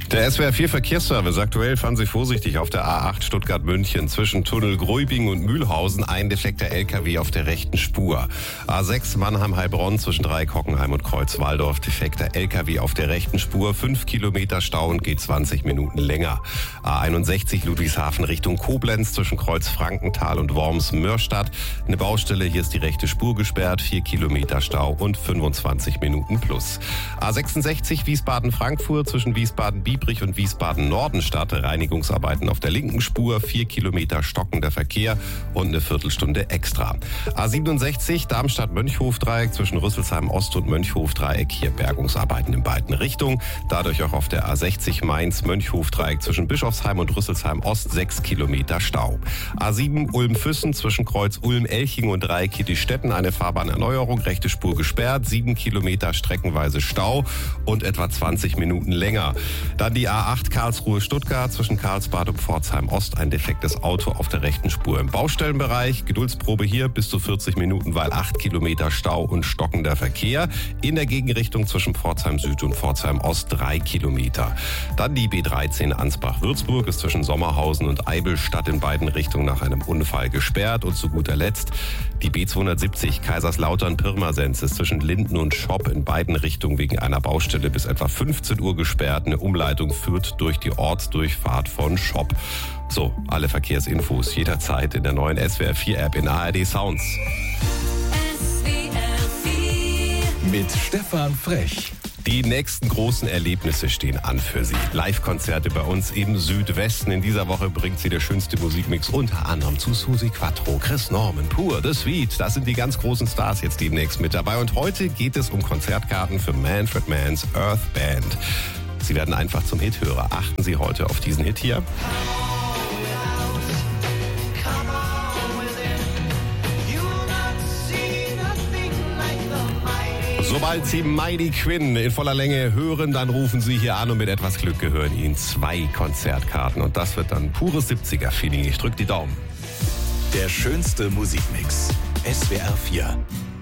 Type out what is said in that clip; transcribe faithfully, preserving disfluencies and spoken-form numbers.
Der S W R vier Verkehrsservice. Aktuell fahren Sie vorsichtig auf der A acht Stuttgart-München zwischen Tunnel Gruibing und Mühlhausen. Ein defekter L K W auf der rechten Spur. A sechs Mannheim-Heilbronn zwischen Dreieck-Hockenheim und Kreuz-Walldorf. Defekter L K W auf der rechten Spur. Fünf Kilometer Stau und geht zwanzig Minuten länger. A einundsechzig Ludwigshafen Richtung Koblenz zwischen Kreuz-Frankenthal und Worms-Mörstadt. Eine Baustelle, hier ist die rechte Spur gesperrt. Vier Kilometer Stau und fünfundzwanzig Minuten plus. A sechsundsechzig Wiesbaden-Frankfurt zwischen Wiesbaden-Biebrich und Wiesbaden-Nordenstadt. Reinigungsarbeiten auf der linken Spur, vier Kilometer stockender Verkehr und eine Viertelstunde extra. A siebenundsechzig Darmstadt-Mönchhof-Dreieck zwischen Rüsselsheim-Ost und Mönchhof-Dreieck. Hier Bergungsarbeiten in beiden Richtungen. Dadurch auch auf der A sechzig Mainz-Mönchhof-Dreieck zwischen Bischofsheim und Rüsselsheim-Ost sechs Kilometer Stau. A sieben Ulm-Füssen zwischen Kreuz Ulm-Elching und Dreieck-Kittistetten. Eine Fahrbahnerneuerung, rechte Spur gesperrt, sieben Kilometer streckenweise Stau und etwa zwanzig Minuten länger. Dann die A acht Karlsruhe-Stuttgart zwischen Karlsbad und Pforzheim-Ost. Ein defektes Auto auf der rechten Spur im Baustellenbereich. Geduldsprobe hier bis zu vierzig Minuten, weil acht Kilometer Stau und stockender Verkehr. In der Gegenrichtung zwischen Pforzheim-Süd und Pforzheim-Ost drei Kilometer. Dann die B dreizehn Ansbach-Würzburg ist zwischen Sommerhausen und Eibelstadt in beiden Richtungen nach einem Unfall gesperrt. Und zu guter Letzt die B zweihundertsiebzig Kaiserslautern-Pirmasens ist zwischen Linden und Schopp in beiden Richtungen wegen einer Baustelle bis etwa fünfzehn Uhr gesperrt. Eine Umleitung führt durch die Ortsdurchfahrt von Schopp. So, alle Verkehrsinfos jederzeit in der neuen S W R vier App in A R D Sounds. S W R vier Mit Stefan Frech. Die nächsten großen Erlebnisse stehen an für Sie. Live-Konzerte bei uns im Südwesten. In dieser Woche bringt sie der schönste Musikmix unter anderem zu Susi Quattro, Chris Norman, Pur, The Sweet. Das sind die ganz großen Stars jetzt demnächst mit dabei. Und heute geht es um Konzertkarten für Manfred Mann's Earth Band. Sie werden einfach zum Hithörer. Achten Sie heute auf diesen Hit hier. Sobald Sie Mighty Quinn in voller Länge hören, dann rufen Sie hier an und mit etwas Glück gehören Ihnen zwei Konzertkarten. Und das wird dann pures siebziger-Feeling. Ich drück die Daumen. Der schönste Musikmix. S W R vier.